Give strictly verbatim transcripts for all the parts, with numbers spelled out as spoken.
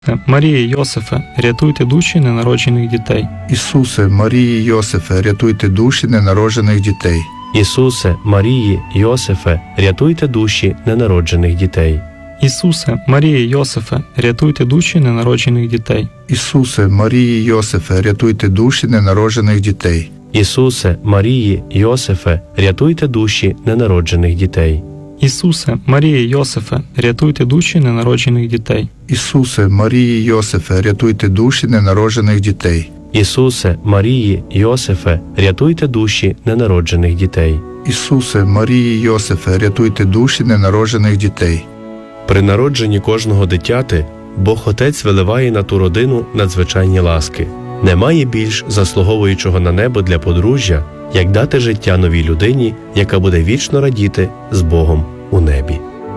Марія, Йосифе, рятуйте душі ненароджених дітей. Ісусе, Марії, Йосифе, рятуйте душі ненароджених дітей. Ісусе, Марії, Йосифе, рятуйте душі ненароджених дітей. Ісусе, Марія, Йосифе, рятуйте душі ненароджених дітей. Ісусе, Марії, Йосифе, рятуйте душі ненароджених дітей. Ісусе, Марії, Йосифе, рятуйте душі ненароджених дітей. Ісусе, Марія, Йосифе, рятуйте душі ненароджених дітей. Ісусе, Марії, Йосифе, рятуйте душі ненароджених дітей. Ісусе, Марії, Йосифе, рятуйте душі ненароджених дітей. Ісусе, Марії, Йосифе, рятуйте душі ненароджених дітей. При народженні кожного дитяти Бог Отець виливає на ту родину надзвичайні ласки. Немає більш заслуговуючого на небо для подружжя, як дати життя новій людині, яка буде вічно радіти з Богом у небі.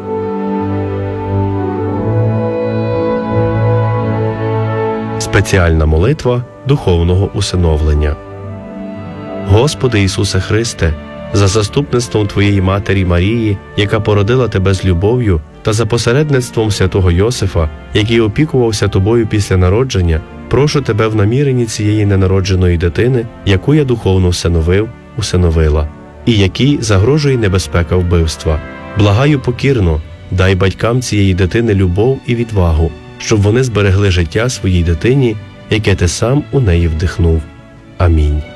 Спеціальна молитва духовного усиновлення. Господи Ісусе Христе, за заступництвом Твоєї Матері Марії, яка породила Тебе з любов'ю, та за посередництвом святого Йосифа, який опікувався Тобою після народження, прошу Тебе в наміренні цієї ненародженої дитини, яку я духовно всиновив, усиновила, і якій загрожує небезпека вбивства. Благаю покірно, дай батькам цієї дитини любов і відвагу, щоб вони зберегли життя своїй дитині, яке Ти сам у неї вдихнув. Амінь.